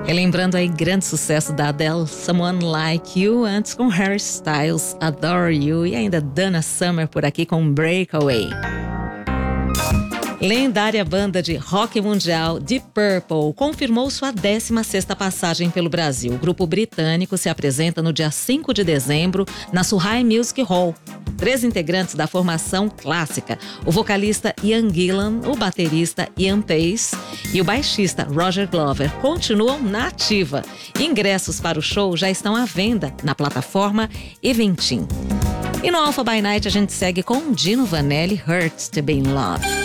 Relembrando aí grande sucesso da Adele, Someone Like You, antes com Harry Styles, Adore You, e ainda Donna Summer por aqui com Breakaway. Lendária banda de rock mundial Deep Purple confirmou sua 16ª passagem pelo Brasil. O grupo britânico se apresenta no dia 5 de dezembro na Surrey Music Hall. 3 integrantes da formação clássica, o vocalista Ian Gillan, o baterista Ian Pace e o baixista Roger Glover, continuam na ativa. Ingressos para o show já estão à venda na plataforma Eventim. E no Alpha by Night a gente segue com Dino Vanelli, Hurts to Be in Love.